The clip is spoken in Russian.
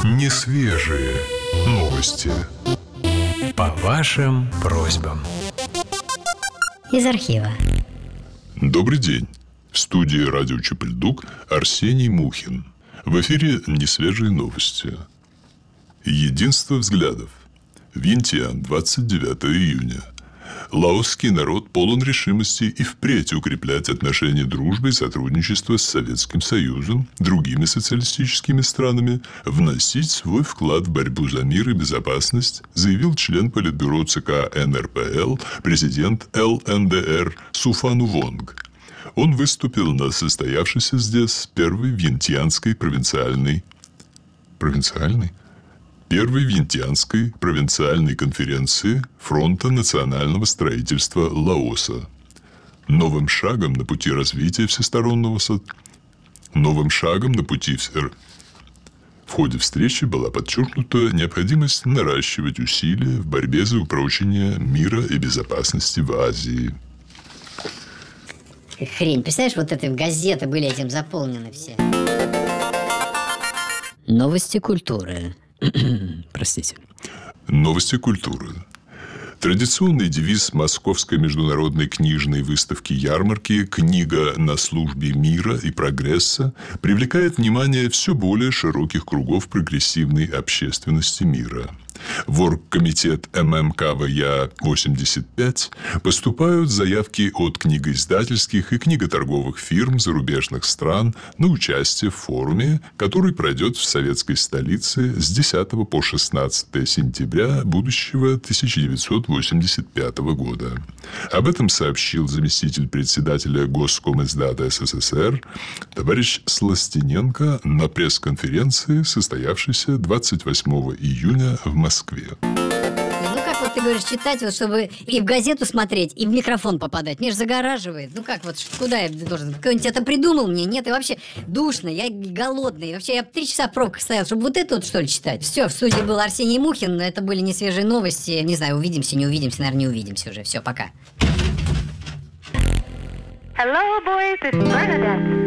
Несвежие новости. По вашим просьбам. Из архива. Добрый день. В студии радио Чепельдук Арсений Мухин. В эфире несвежие новости. Единство взглядов. Вьентьян, 29 июня. Лаосский народ полон решимости и впредь укреплять отношения дружбы и сотрудничества с Советским Союзом, другими социалистическими странами, вносить свой вклад в борьбу за мир и безопасность, заявил член Политбюро ЦК НРПЛ, президент ЛНДР Суфанувонг. Он выступил на состоявшейся здесь первой вьентьянской провинциальной конференции Фронта национального строительства Лаоса. Новым шагом на пути развития всестороннего В ходе встречи была подчеркнута необходимость наращивать усилия в борьбе за упрочение мира и безопасности в Азии. Хрень, представляешь, вот это газеты были этим заполнены все. Новости культуры. Простите. Новости культуры. Традиционный девиз Московской международной книжной выставки-ярмарки «Книга на службе мира и прогресса» привлекает внимание все более широких кругов прогрессивной общественности мира. В оргкомитет ММКВЯ-85 поступают заявки от книгоиздательских и книготорговых фирм зарубежных стран на участие в форуме, который пройдет в советской столице с 10 по 16 сентября будущего 1985 года. Об этом сообщил заместитель председателя Госкомиздата СССР товарищ Сластененко на пресс-конференции, состоявшейся 28 июня в Москве. Ну как вот ты говоришь, читать, вот, чтобы и в газету смотреть, и в микрофон попадать? Мне же загораживает. Ну как вот, куда я должен? Кто-нибудь это придумал мне? Нет, и вообще душно, я голодный. Вообще я 3 часа в пробках стоял, чтобы вот это вот, что ли, читать. Все, в студии был Арсений Мухин, это были несвежие новости. Не знаю, увидимся, не увидимся, наверное, не увидимся уже. Все, пока. Hello, boys, it's Bernadette.